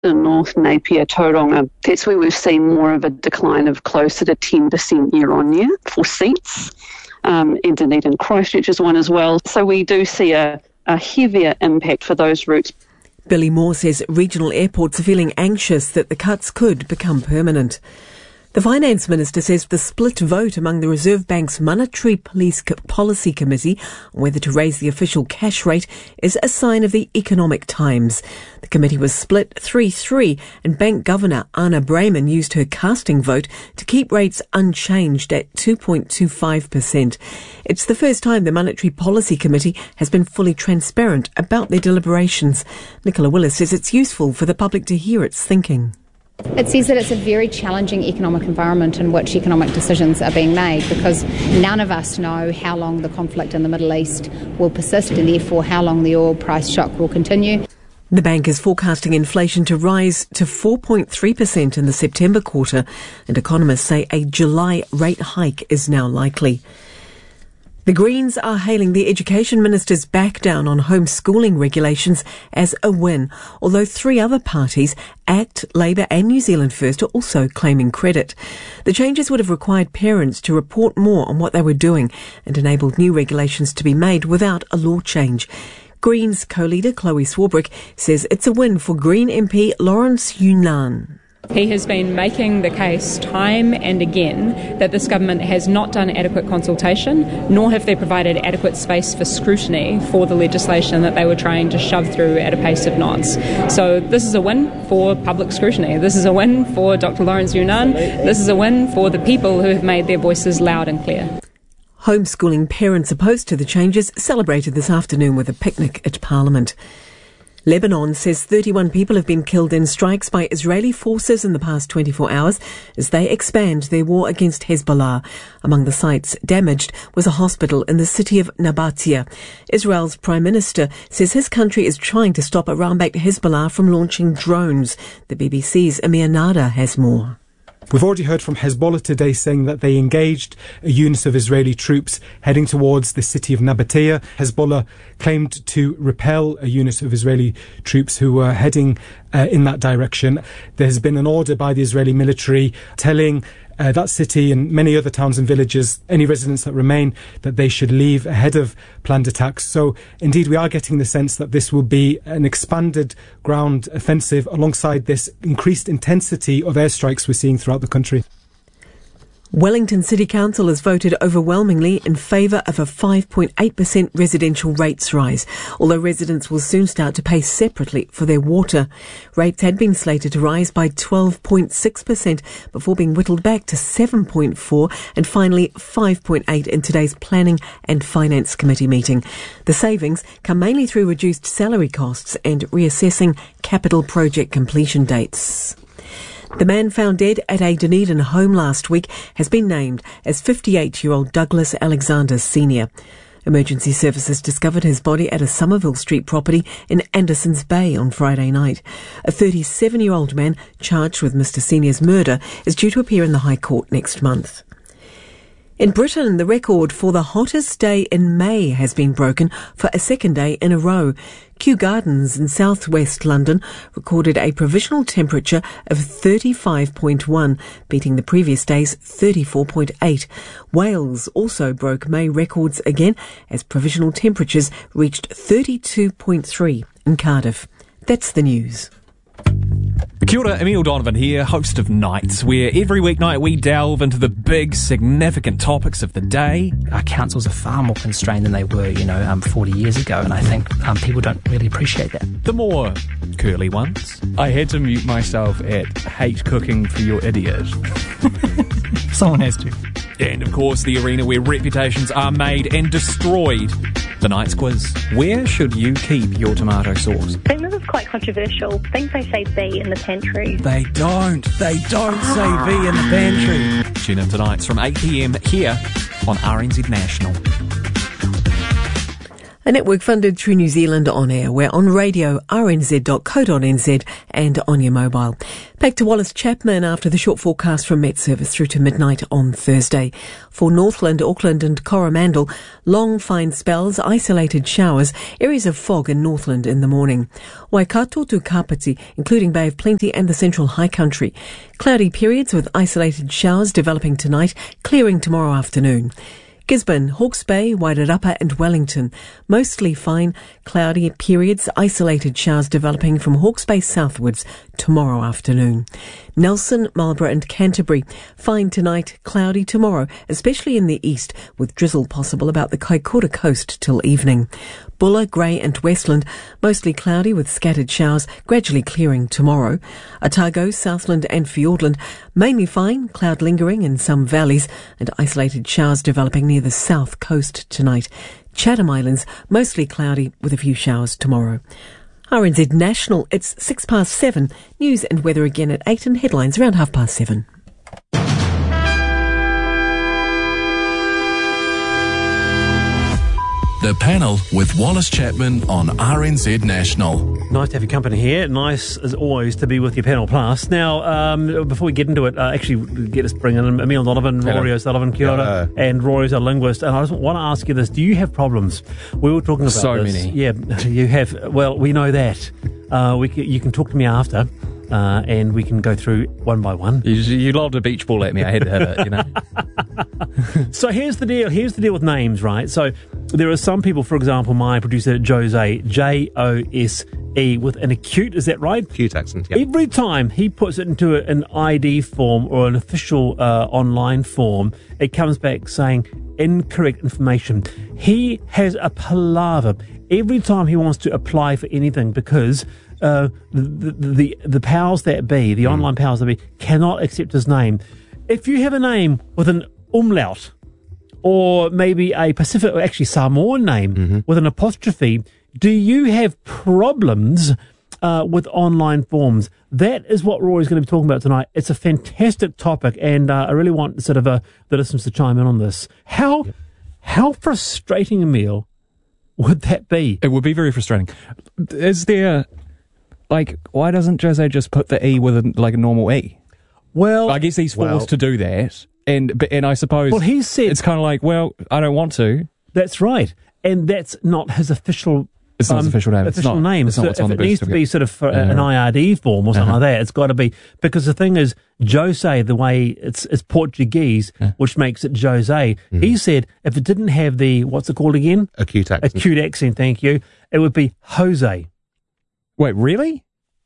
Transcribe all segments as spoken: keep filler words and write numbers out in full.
in North Napier, Tauranga, that's where we've seen more of a decline of closer to ten percent year on year for seats. Um, and Dunedin Christchurch is one as well. So we do see a, a heavier impact for those routes. Billy Moore says regional airports are feeling anxious that the cuts could become permanent. The Finance Minister says the split vote among the Reserve Bank's Monetary Police Policy Committee on whether to raise the official cash rate is a sign of the economic times. The committee was split three three, and Bank Governor Anna Brayman used her casting vote to keep rates unchanged at two point two five percent. It's the first time the Monetary Policy Committee has been fully transparent about their deliberations. Nicola Willis says it's useful for the public to hear its thinking. It says that it's a very challenging economic environment in which economic decisions are being made, because none of us know how long the conflict in the Middle East will persist and therefore how long the oil price shock will continue. The bank is forecasting inflation to rise to four point three percent in the September quarter, and economists say a July rate hike is now likely. The Greens are hailing the Education Minister's backdown on homeschooling regulations as a win, although three other parties, ACT, Labour and New Zealand First, are also claiming credit. The changes would have required parents to report more on what they were doing and enabled new regulations to be made without a law change. Greens co-leader Chloe Swarbrick says it's a win for Green M P Lawrence Yunnan. He has been making the case time and again that this government has not done adequate consultation, nor have they provided adequate space for scrutiny for the legislation that they were trying to shove through at a pace of knots. So this is a win for public scrutiny. This is a win for Doctor Lawrence Yunnan. This is a win for the people who have made their voices loud and clear. Homeschooling parents opposed to the changes celebrated this afternoon with a picnic at Parliament. Lebanon says thirty-one people have been killed in strikes by Israeli forces in the past twenty-four hours as they expand their war against Hezbollah. Among the sites damaged was a hospital in the city of Nabatia. Israel's Prime Minister says his country is trying to stop Iran-backed Hezbollah from launching drones. The B B C's Amir Nada has more. We've already heard from Hezbollah today saying that they engaged a unit of Israeli troops heading towards the city of Nabatea. Hezbollah claimed to repel a unit of Israeli troops who were heading uh, in that direction. There's been an order by the Israeli military telling Uh, that city and many other towns and villages, any residents that remain, that they should leave ahead of planned attacks. So indeed we are getting the sense that this will be an expanded ground offensive alongside this increased intensity of airstrikes we're seeing throughout the country. Wellington City Council has voted overwhelmingly in favour of a five point eight percent residential rates rise, although residents will soon start to pay separately for their water. Rates had been slated to rise by twelve point six percent before being whittled back to seven point four and finally five point eight in today's Planning and Finance Committee meeting. The savings come mainly through reduced salary costs and reassessing capital project completion dates. The man found dead at a Dunedin home last week has been named as fifty-eight-year-old Douglas Alexander Senior Emergency services discovered his body at a Somerville Street property in Andersons Bay on Friday night. A thirty-seven-year-old man charged with Mister Senior's murder is due to appear in the High Court next month. In Britain, the record for the hottest day in May has been broken for a second day in a row. Kew Gardens in southwest London recorded a provisional temperature of thirty-five point one, beating the previous day's thirty-four point eight. Wales also broke May records again as provisional temperatures reached thirty-two point three in Cardiff. That's the news. Kia ora, Emile Donovan here, host of Nights, where every weeknight we delve into the big, significant topics of the day. Our councils are far more constrained than they were, you know, um, forty years ago, and I think um, people don't really appreciate that. The more curly ones. I had to mute myself at hate cooking for your idiot. Someone has to. And, of course, the arena where reputations are made and destroyed. The Nights Quiz. Where should you keep your tomato sauce? I think this is quite controversial. I think they say B in the pantry. They don't. They don't say B in the pantry. Tune in tonight from eight p m here on R N Z National. A network funded through New Zealand On Air. We're on radio, r n z dot co dot n z and on your mobile. Back to Wallace Chapman after the short forecast from Met Service through to midnight on Thursday. For Northland, Auckland and Coromandel, long fine spells, isolated showers, areas of fog in Northland in the morning. Waikato to Kapiti, including Bay of Plenty and the Central High Country. Cloudy periods with isolated showers developing tonight, clearing tomorrow afternoon. Gisborne, Hawke's Bay, Wairarapa and Wellington. Mostly fine, cloudy periods, isolated showers developing from Hawke's Bay southwards tomorrow afternoon. Nelson, Marlborough and Canterbury. Fine tonight, cloudy tomorrow, especially in the east, with drizzle possible about the Kaikoura coast till evening. Bulla, Grey and Westland, mostly cloudy with scattered showers, gradually clearing tomorrow. Otago, Southland and Fiordland, mainly fine, cloud lingering in some valleys and isolated showers developing near the south coast tonight. Chatham Islands, mostly cloudy with a few showers tomorrow. R N Z National, it's six past seven. News and weather again at eight and headlines around half past seven. The Panel with Wallace Chapman on R N Z National. Nice to have your company here. Nice, as always, to be with your Panel Plus. Now, um, before we get into it, uh, actually get us bring in Emile Donovan, Hello. Rory O'Sullivan, kia ora, Uh, and Rory's a linguist. And I just want to ask you this. Do you have problems? We were talking about So this. many. Yeah, you have. Well, we know that. Uh, we can, you can talk to me after. Uh, and we can go through one by one. You, you lobbed a beach ball at me. I had to hit it, you know. So here's the deal. Here's the deal with names, right? So there are some people, for example, my producer Jose, J O S E, with an acute, is that right? Acute accent, yeah. Every time he puts it into a, an I D form or an official uh, online form, it comes back saying incorrect information. He has a palaver every time he wants to apply for anything because uh, the, the, the, the powers that be, the mm. online powers that be, cannot accept his name. If you have a name with an umlaut, or maybe a Pacific, or actually Samoan name mm-hmm. with an apostrophe, do you have problems uh, with online forms? That is what Rory's going to be talking about tonight. It's a fantastic topic, and uh, I really want sort of uh, the listeners to chime in on this. How yep. how frustrating, Emile, would that be? It would be very frustrating. Is there, like, why doesn't Jose just put the E with a, like a normal E? Well, I guess he's forced well, to do that. And but, and I suppose well, he said, it's kind of like, well, I don't want to. That's right. And that's not his official It's not um, his official name. Official it's not, name. It's not so what's if on the it birth needs to be certificate. sort of for Yeah. an I R D form or something Uh-huh. like that, it's got to be, because the thing is, Jose, the way it's, it's Portuguese, yeah. which makes it Jose. Mm-hmm. He said if it didn't have the, what's it called again? Acute accent. Acute accent, thank you. It would be Jose. Wait, really?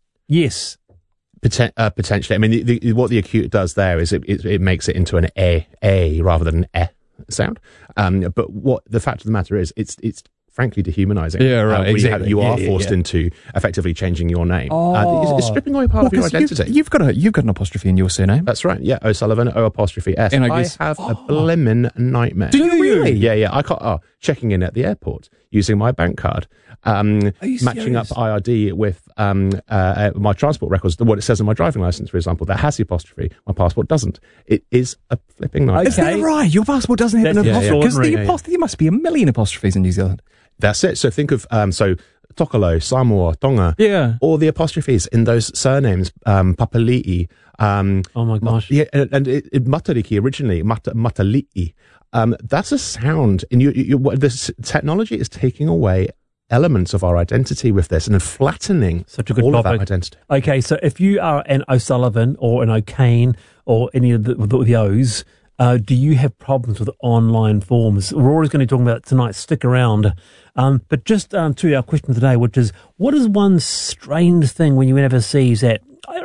Yes. Poten- uh, potentially. I mean, the, the, what the acute does there is it, it, it makes it into an A, A rather than an E sound. Um, but what the fact of the matter is, it's it's frankly dehumanizing. Yeah, right, Uh, when exactly. You, have, you Yeah, are yeah, forced yeah. into effectively changing your name. Oh. Uh, it's, it's stripping away part Well, of your 'cause identity. You've, you've got a you've got an apostrophe in your surname. That's right. Yeah, O'Sullivan, O apostrophe S. And I I guess- have oh. a blimmin' nightmare. Do you really? Yeah, yeah. I can't. Oh, checking in at the airport using my bank card, um, Are you matching serious? up I R D with um, uh, uh, my transport records, what it says on my driving license, for example, that has the apostrophe. My passport doesn't. It is a flipping nightmare. Is that right? Your passport doesn't have That's an apostrophe because extraordinary. the apostrophe there must be a million apostrophes in New Zealand. That's it. So think of um, so Tokalo, Samoa, Tonga, Yeah. all the apostrophes in those surnames, um, Papali'i. Um, Oh my gosh. Yeah, and, and it, it, Matariki originally, Mata, Matali'i. Um, that's a sound, and you, you, you, what- this technology is taking away elements of our identity with this and flattening Such a good all topic. of that identity. Okay, so if you are an O'Sullivan or an O'Kane or any of the, the, the O's, uh, do you have problems with online forms? Rory's going to be talking about it tonight. Stick around. Um, but just um, to our question today, which is, what is one strange thing when you ever sees that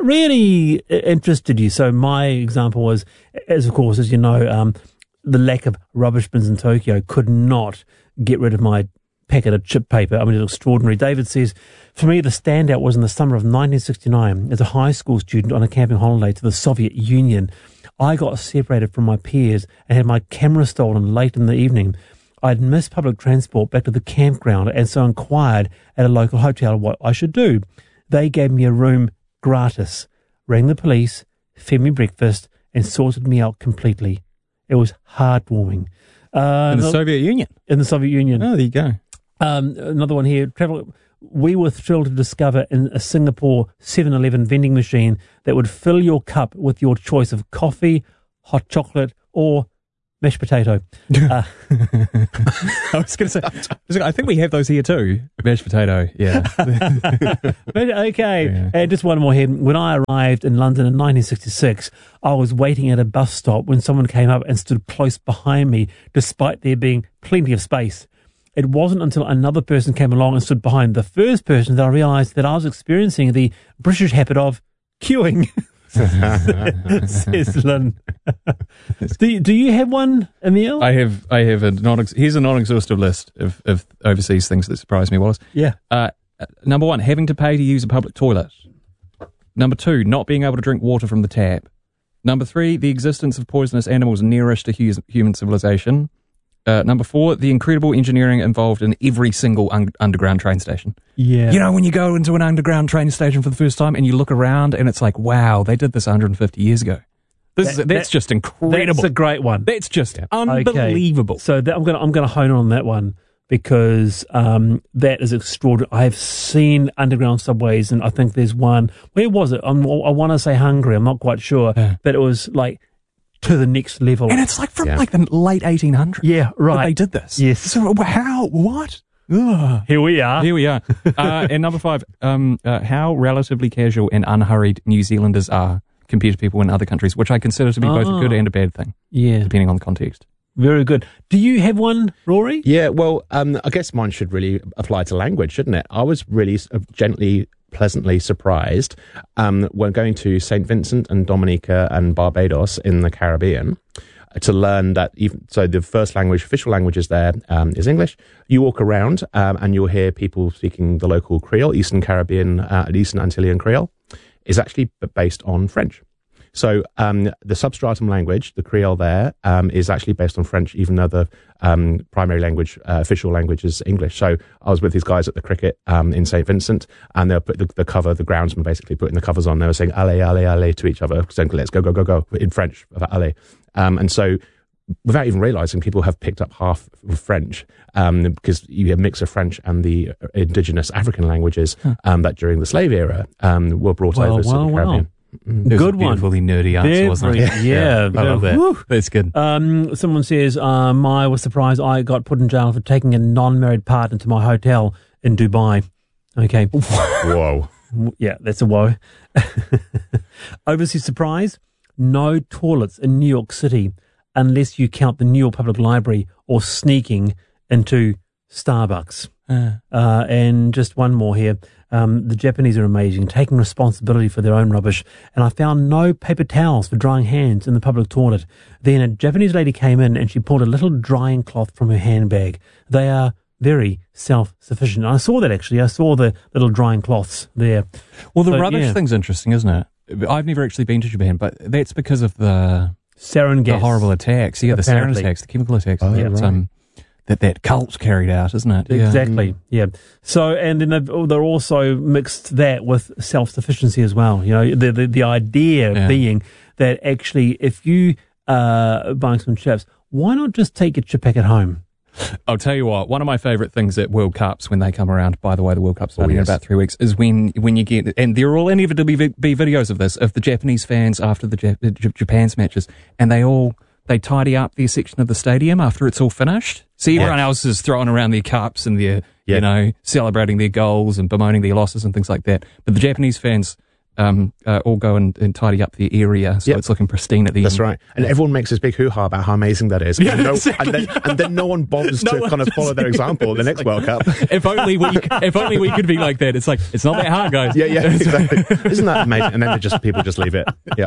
really interested you? So my example was, as of course, as you know, um, the lack of rubbish bins in Tokyo could not get rid of my packet of chip paper. I mean, it's extraordinary. David says, for me, the standout was in the summer of nineteen sixty-nine as a high school student on a camping holiday to the Soviet Union. I got separated from my peers and had my camera stolen late in the evening. I'd missed public transport back to the campground and so inquired at a local hotel what I should do. They gave me a room gratis, rang the police, fed me breakfast, and sorted me out completely. It was heartwarming. Uh, In the Soviet Union. In the Soviet Union. Oh, there you go. Um, another one here. Travel. We were thrilled to discover in a Singapore seven eleven vending machine that would fill your cup with your choice of coffee, hot chocolate, or mashed potato. Uh, I was going to say, I think we have those here too. Mashed potato, yeah. okay, yeah. And just one more here. When I arrived in London in nineteen sixty-six, I was waiting at a bus stop when someone came up and stood close behind me, despite there being plenty of space. It wasn't until another person came along and stood behind the first person that I realised that I was experiencing the British habit of queuing. Says Lynn. do, you, do you have one, Emil? I have I have a non here's a non-exhaustive list of, of overseas things that surprise me, Wallace. Yeah. Uh, number one, having to pay to use a public toilet. Number two, not being able to drink water from the tap. Number three, the existence of poisonous animals nearest to hu- human civilization. Uh, number four, the incredible engineering involved in every single un- underground train station. Yeah. You know, when you go into an underground train station for the first time and you look around and it's like, wow, they did this one hundred fifty years ago. This that, is, that's that, just incredible. That's a great one. That's just yeah. unbelievable. Okay. So that, I'm going to I'm going to hone on that one because um, that is extraordinary. I've seen underground subways, and I think there's one. Where was it? I'm, I want to say Hungary. I'm not quite sure, yeah. but it was like to the next level. And it's like from yeah. like the late eighteen hundreds. Yeah, right. That they did this. Yes. So how? What? Ugh. Here we are. Here we are. uh, and number five, um, uh, how relatively casual and unhurried New Zealanders are compared to people in other countries, which I consider to be both oh. a good and a bad thing. Yeah. Depending on the context. Very good. Do you have one, Rory? Yeah, well, um, I guess mine should really apply to language, shouldn't it? I was really gently, pleasantly surprised um, when going to Saint Vincent and Dominica and Barbados in the Caribbean to learn that even so the first language, official languages there um, is English. You walk around um, and you'll hear people speaking the local Creole, Eastern Caribbean, uh, Eastern Antillean Creole, is actually based on French. So um, the substratum language, the Creole there, um, is actually based on French, even though the um, primary language, uh, official language is English. So I was with these guys at the cricket um, in Saint Vincent, and they'll put the, the cover, the groundsman basically putting the covers on. They were saying "allez, allez, allez" to each other, saying "let's go, go, go, go" in French, about allez. Um, and so without even realising, people have picked up half of French um, because you have a mix of French and the indigenous African languages um, that during the slave era um, were brought well, over well, to the Caribbean. Well. It Good was a beautifully one. nerdy answer, Very, wasn't it? Yeah, yeah, I love that. Woo. That's good. Um, someone says, um, I was surprised I got put in jail for taking a non-married partner to my hotel in Dubai. Okay. Whoa. Yeah, that's a whoa. Overseas surprise, no toilets in New York City unless you count the New York Public Library or sneaking into Starbucks. Uh, uh, and just one more here. Um, the Japanese are amazing, taking responsibility for their own rubbish. And I found no paper towels for drying hands in the public toilet. Then a Japanese lady came in and she pulled a little drying cloth from her handbag. They are very self-sufficient. I saw that actually. I saw the little drying cloths there. Well, the so, rubbish yeah. thing's interesting, isn't it? I've never actually been to Japan, but that's because of the sarin gas, the horrible attacks. Yeah, apparently. the sarin attacks, the chemical attacks. Oh, that, right. um, that that cult's carried out, isn't it? Exactly. Yeah. So, and then they've, they're also mixed that with self-sufficiency as well. You know, the the, the idea Yeah. being that actually, if you uh buying some chips, why not just take your chip pack at home? I'll tell you what, one of my favourite things at World Cups, when they come around, by the way, the World Cup's starting Oh, yes. in about three weeks, is when when you get, and there will inevitably be, be videos of this, of the Japanese fans after the Jap- J- Japan's matches, and they all, they tidy up their section of the stadium after it's all finished. See, everyone Yeah. else is throwing around their cups and they're, Yeah. you know, celebrating their goals and bemoaning their losses and things like that. But the Japanese fans um, uh, all go and, and tidy up their area, so Yep. it's looking pristine at the That's end. right. And everyone makes this big hoo-ha about how amazing that is. Yeah, and, no, exactly. and, then, and then no one bothers No to one kind of just- follow their example at the next like- World Cup. If only we, if only we could be like that. It's like, it's not that hard, guys. Yeah, yeah, exactly. Isn't that amazing? And then they just people just leave it. Yeah.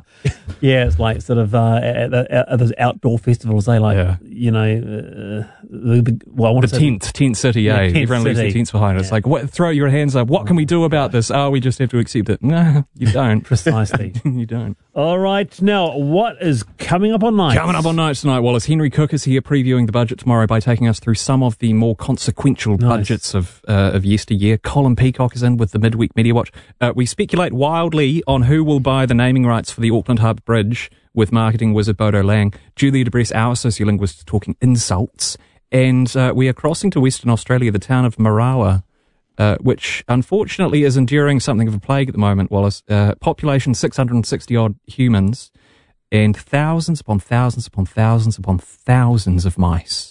Yeah, it's like sort of uh, at, at, at those outdoor festivals. They like, Yeah. you know, uh, the, the, well, I want The to say tent, tent city, Yeah, eh? tent Everyone leaves their city. tents behind. It's Yeah. like, what, throw your hands up. What can we do about this? Oh, we just have to accept it. No, you don't. precisely. You don't. All right, now what is coming up on night? Coming up on Night Tonight, Wallace, Henry Cook is here previewing the budget tomorrow by taking us through some of the more consequential Nice. budgets of uh, of yesteryear. Colin Peacock is in with the Midweek Media Watch. Uh, we speculate wildly on who will buy the naming rights for the Auckland Harbour Bridge with marketing wizard Bodo Lang. Julia de Bress, our sociolinguist, talking insults. and uh, we are crossing to Western Australia, the town of Marawa, uh, which unfortunately is enduring something of a plague at the moment. Wallace, uh, population six hundred sixty odd humans, and thousands upon thousands upon thousands upon thousands of mice.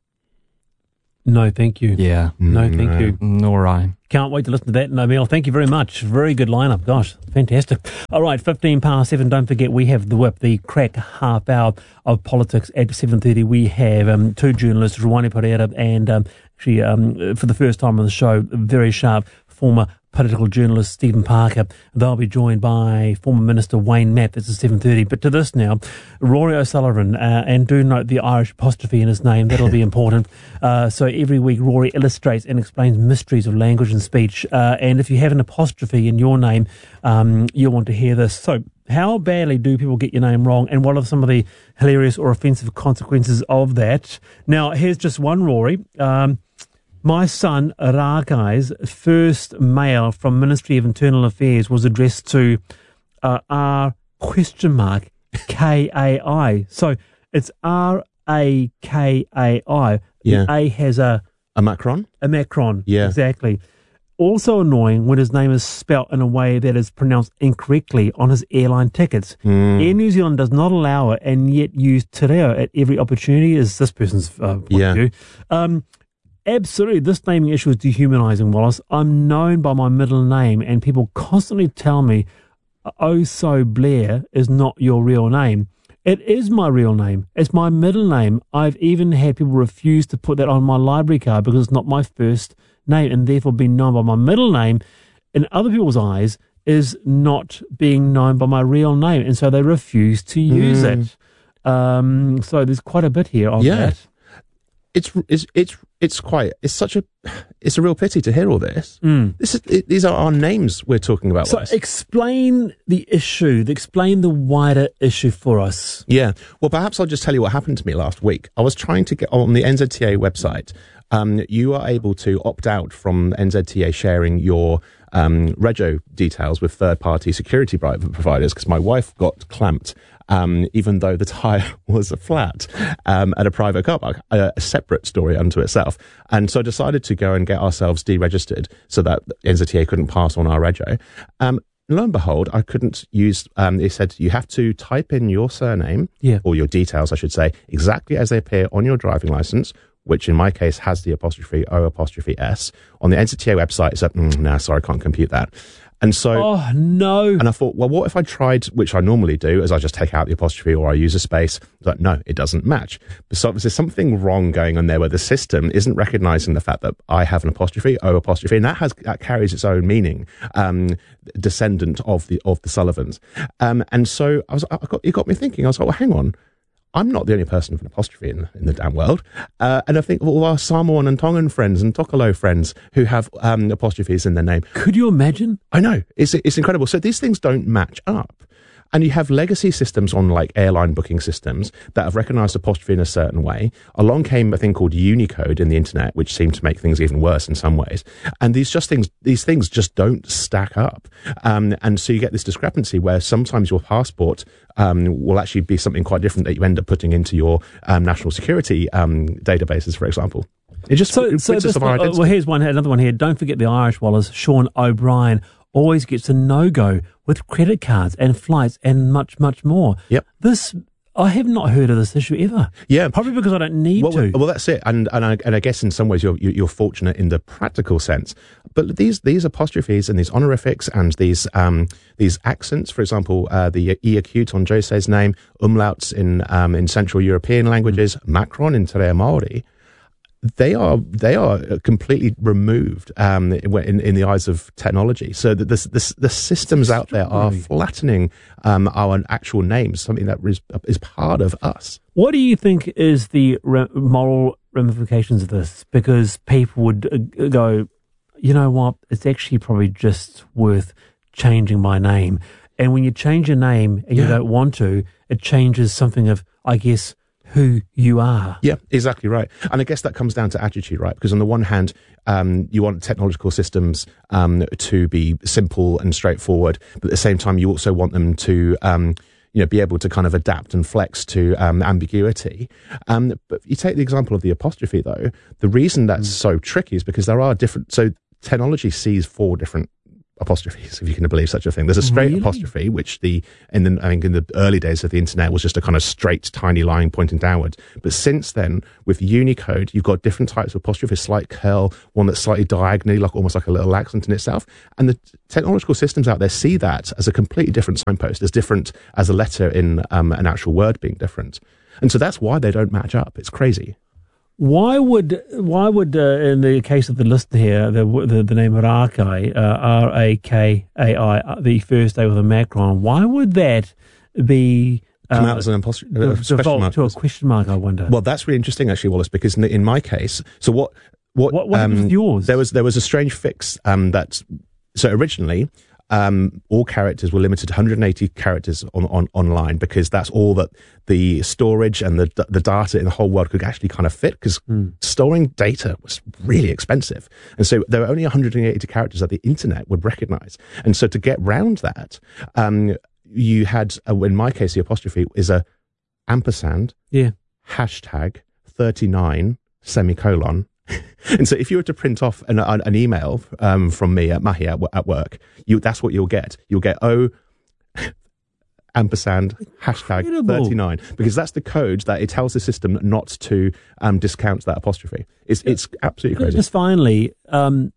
No, thank you. Yeah. No, thank no. you. Nor I. Can't wait to listen to that, Nobel. Thank you very much. Very good lineup. Gosh, fantastic. All right, fifteen past seven. Don't forget, we have the whip, the crack half hour of politics at seven thirty. We have um, two journalists, Ruwani Pereira and um, actually, um, for the first time on the show, very sharp former political journalist Stephen Parker. They'll be joined by former Minister Wayne Mapp. This is seven thirty. But to this now, Rory O'Sullivan, uh, and do note the Irish apostrophe in his name. That'll be important. Uh, so every week, Rory illustrates and explains mysteries of language and speech. Uh, and if you have an apostrophe in your name, um, you'll want to hear this. So how badly do people get your name wrong, and what are some of the hilarious or offensive consequences of that? Now, here's just one, Rory. Um, My son, Rakai's first mail from Ministry of Internal Affairs was addressed to uh, R question mark K A I. So it's R A K A I. Yeah. The A has a... A Macron? A Macron. Yeah. Exactly. Also annoying when his name is spelt in a way that is pronounced incorrectly on his airline tickets. Mm. Air New Zealand does not allow it and yet use te reo at every opportunity, is this person's uh, point yeah. of view. Um, Absolutely, this naming issue is dehumanising, Wallace. I'm known by my middle name, and people constantly tell me, "Oh, so Blair is not your real name." It is my real name. It's my middle name. I've even had people refuse to put that on my library card because it's not my first name, and therefore being known by my middle name, in other people's eyes, is not being known by my real name, and so they refuse to use mm. it. Um, so there's quite a bit here of yeah. that. It's it's it's it's quite it's such a it's a real pity to hear all this. Mm. This is it, these are our names we're talking about. So explain the issue, explain the wider issue for us. Yeah, well, perhaps I'll just tell you what happened to me last week. I was trying to get on the N Z T A website. Um, you are able to opt out from N Z T A sharing your um, rego details with third-party security providers because my wife got clamped. Um, even though the tyre was a flat um, at a private car park, a, a separate story unto itself. And so I decided to go and get ourselves deregistered so that N Z T A couldn't pass on our rego. Um, lo and behold, I couldn't use, um, it said you have to type in your surname, yeah. or your details, I should say, exactly as they appear on your driving licence, which in my case has the apostrophe O apostrophe S. On the N Z T A website, it's like, mm, no, sorry, I can't compute that. And so, oh no! And I thought, well, what if I tried, which I normally do, is I just take out the apostrophe or I use a space. But no, it doesn't match. So there's something wrong going on there where the system isn't recognizing the fact that I have an apostrophe, O apostrophe, and that has that carries its own meaning. Um, descendant of the of the Sullivans, um, and so I was, I got, it got me thinking. I was like, well, hang on. I'm not the only person with an apostrophe in, in the damn world. Uh, and I think of all our Samoan and Tongan friends and Tokalo friends who have um, apostrophes in their name. Could you imagine? I know. It's, it's incredible. So these things don't match up. And you have legacy systems on like airline booking systems that have recognized apostrophe in a certain way. Along came a thing called Unicode in the internet, which seemed to make things even worse in some ways. And these just things, these things just don't stack up. Um, and so you get this discrepancy where sometimes your passport um, will actually be something quite different that you end up putting into your um, national security um, databases, for example. It just so, it so this one, uh, well, here's one, another one here. Don't forget the Irish Wallace, Sean O'Brien, always gets a no-go with credit cards and flights and much, much more. Yep. This, I have not heard of this issue ever. Yeah. Probably because I don't need well, to. Well, that's it. And and I, and I guess in some ways you're, you're fortunate in the practical sense. But these these apostrophes and these honorifics and these um these accents, for example, uh, the e acute on Jose's name, umlauts in um in Central European languages, mm. Macron in Te Reo Māori, they are they are completely removed um, in, in the eyes of technology. So the, the, the, the systems out there are flattening um, our actual names, something that is, is part of us. What do you think is the re- moral ramifications of this? Because people would uh, go, you know what, it's actually probably just worth changing my name. And when you change your name and yeah. you don't want to, it changes something of, I guess, who you are. Yeah, exactly right. And I guess that comes down to attitude, right? Because on the one hand, um, you want technological systems um, to be simple and straightforward, but at the same time, you also want them to, um, you know, be able to kind of adapt and flex to um, ambiguity. Um, but you take the example of the apostrophe, though. The reason that's mm. so tricky is because there are different. So technology sees four different apostrophes, if you can believe such a thing. There's a straight really? apostrophe, which the in the I think in the early days of the internet was just a kind of straight, tiny line pointing downward. But since then, with Unicode, you've got different types of apostrophes, slight curl, one that's slightly diagonally, like almost like a little accent in itself. And the technological systems out there see that as a completely different signpost, as different as a letter in um, an actual word being different. And so that's why they don't match up. It's crazy. Why would why would uh, in the case of the listener here, the the, the name Rakai, uh, R A K A I, the first day with a macron, why would that be uh, come out as an apostrophe, uh, default mark. to a question mark? I wonder. Well, that's really interesting, actually, Wallace, because in, in my case, so what what what, what um, was yours? There was there was a strange fix um, that so originally. Um, all characters were limited to one hundred eighty characters on, on online because that's all that the storage and the the data in the whole world could actually kind of fit, because mm. storing data was really expensive. And so there were only one hundred eighty characters that the internet would recognize. And so to get round that, um, you had, uh, in my case, the apostrophe is a ampersand, yeah, hashtag thirty-nine, semicolon. And so if you were to print off an, an email um, from me at Mahi at, at work, you that's what you'll get. You'll get O ampersand hashtag Incredible. thirty-nine, because that's the code that it tells the system not to um, discount that apostrophe. It's it's absolutely crazy. Just finally, um,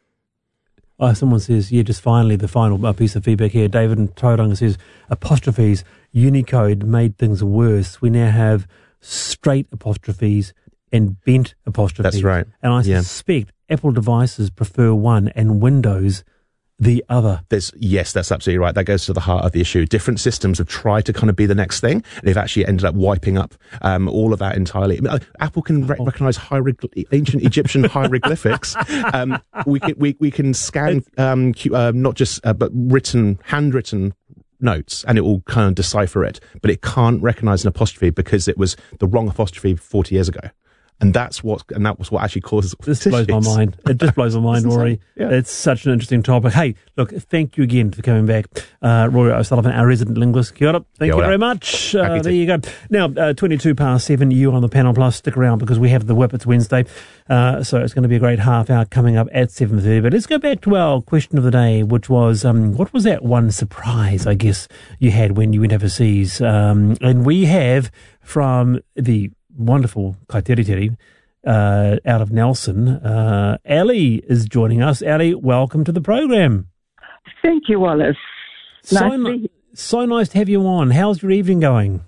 oh, someone says, yeah, just finally, the final uh, piece of feedback here. David and Tauranga says, apostrophes, Unicode made things worse. We now have straight apostrophes and bent apostrophes. That's right. And I yeah. suspect Apple devices prefer one and Windows the other. There's, yes, that's absolutely right. That goes to the heart of the issue. Different systems have tried to kind of be the next thing. They've actually ended up wiping up um, all of that entirely. I mean, Apple can re- recognize hierogly- ancient Egyptian hieroglyphics. Um, we can we we can scan um, uh, not just uh, but written, handwritten notes, and it will kind of decipher it. But it can't recognize an apostrophe because it was the wrong apostrophe forty years ago. And that's what, and that was what actually causes. This blows my mind. It just blows my mind, Rory. Yeah. It's such an interesting topic. Hey, look, thank you again for coming back, uh, Rory O'Sullivan, our resident linguist. Kia ora. Thank Kia ora. you very much. Uh, there you go. Now, uh, twenty-two past seven. You on the panel plus. Stick around because we have the whip. It's Wednesday, uh, so it's going to be a great half hour coming up at seven thirty. But let's go back to our question of the day, which was, um, what was that one surprise, I guess, you had when you went overseas? Um, and we have from the wonderful Kaiteriteri, Uh, out of Nelson, uh, Ali is joining us. Ali, welcome to the program. Thank you, Wallace. So, nice ni- so nice to have you on. How's your evening going?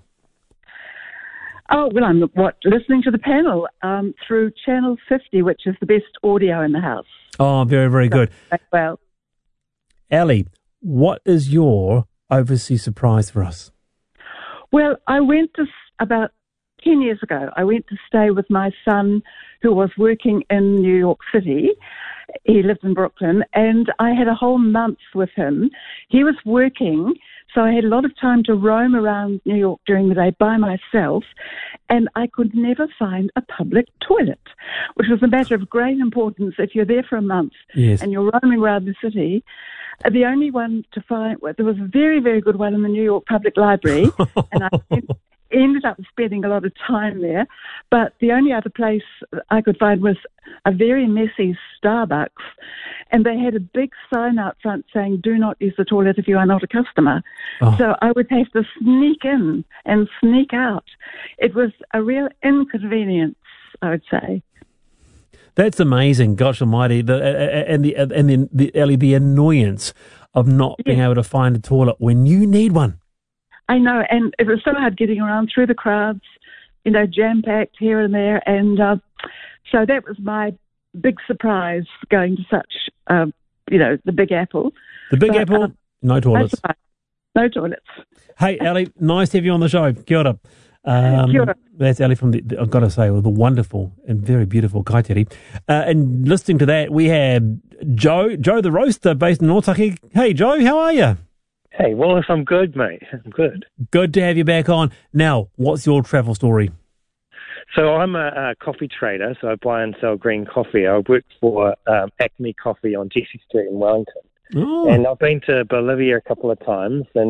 Oh, well, I'm what, listening to the panel um, through Channel fifty, which is the best audio in the house. Oh, very, very good. Well, Ali, what is your overseas surprise for us? Well, I went to about ten years ago, I went to stay with my son who was working in New York City. He lived in Brooklyn, and I had a whole month with him. He was working, so I had a lot of time to roam around New York during the day by myself, and I could never find a public toilet, which was a matter of great importance if you're there for a month yes. and you're roaming around the city. The only one to find, well, there was a very, very good one in the New York Public Library, and I went, ended up spending a lot of time there, but the only other place I could find was a very messy Starbucks, and they had a big sign out front saying, do not use the toilet if you are not a customer. Oh. So I would have to sneak in and sneak out. It was a real inconvenience, I would say. That's amazing. Gosh almighty. The, uh, and the, uh, and then the, Ellie, the annoyance of not being yeah. able to find a toilet when you need one. I know, and it was so hard getting around through the crowds, you know, jam-packed here and there. And uh, so that was my big surprise going to such, uh, you know, the Big Apple. The Big but, Apple, uh, no toilets. Right. No toilets. Hey, Ali, nice to have you on the show. Kia ora. Um, Kia ora. That's Ali from, the, the, I've got to say, well, the wonderful and very beautiful Kaiteri. Uh, and listening to that, we have Joe, Joe the Roaster, based in Otaki. Hey, Joe, how are you? Hey, Wallace, I'm good, mate. I'm good. Good to have you back on. Now, what's your travel story? So I'm a, a coffee trader, so I buy and sell green coffee. I work for um, Acme Coffee on Jessie Street in Wellington. Oh. And I've been to Bolivia a couple of times, and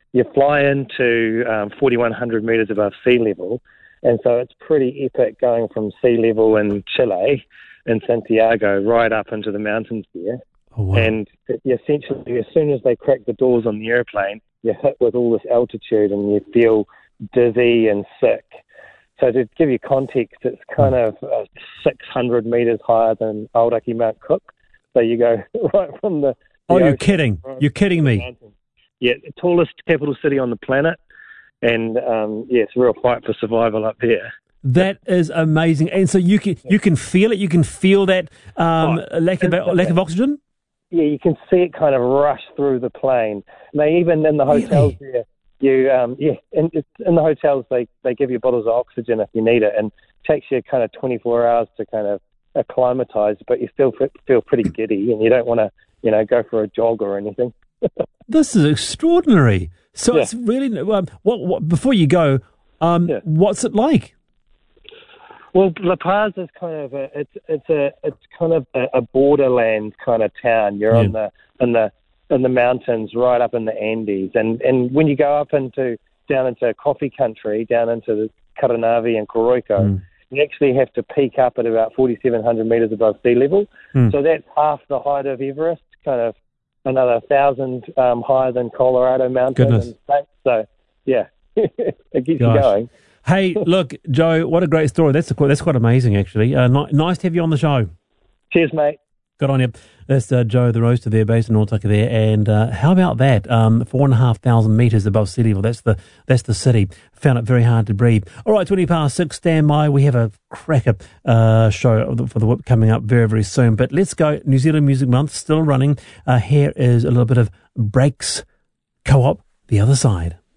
you fly into um, forty-one hundred metres above sea level, and so it's pretty epic going from sea level in Chile, in Santiago, right up into the mountains there. Oh, wow. And essentially, as soon as they crack the doors on the airplane, you're hit with all this altitude and you feel dizzy and sick. So to give you context, it's kind of uh, six hundred metres higher than Aoraki Mount Cook. So you go right from the... the oh, you're ocean, kidding. right You're kidding me. mountain. Yeah, the tallest capital city on the planet. And, um, yeah, it's a real fight for survival up there. That is amazing. And so you can you can feel it? You can feel that um, Oh, lack of it's- lack of oxygen? Yeah, you can see it kind of rush through the plane. And they even in the hotels there, you um, yeah, in, in the hotels they, they give you bottles of oxygen if you need it, and it takes you kind of twenty-four hours to kind of acclimatise, but you still f- feel pretty giddy, and you don't want to you know go for a jog or anything. This is extraordinary. So Yeah. it's really um, what, what before you go, um, what's it like? Well, La Paz is kind of a it's it's a it's kind of a, a borderland kind of town. You're Yeah. on the in the in the mountains, right up in the Andes, and and when you go up into down into coffee country, down into the Caranavi and Coroico, Mm. you actually have to peak up at about forty-seven hundred meters above sea level. Mm. So that's half the height of Everest, kind of another thousand um, higher than Colorado Mountain. Goodness. And stuff. So yeah, it keeps Gosh. you going. Hey, look, Joe, what a great story. That's a, that's quite amazing, actually. Uh, ni- nice to have you on the show. Cheers, mate. Good on you. That's uh, Joe, the roaster there, based in Otaka there. And uh, how about that? Um, four and a half thousand metres above sea level. That's the that's the city. Found it very hard to breathe. All right, twenty past six, stand by. We have a cracker uh, show for the whip coming up very, very soon. But let's go. New Zealand Music Month still running. Uh, here is a little bit of Breaks Co-op, The Other Side.